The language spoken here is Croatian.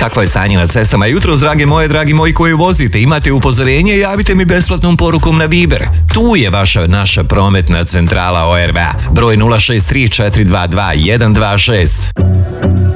Kakvo je stanje na cestama jutros, dragi moji koji vozite? Imate upozorenje? Javite mi besplatnom porukom na Viber. Tu je naša prometna centrala ORV. Broj 063 422 126.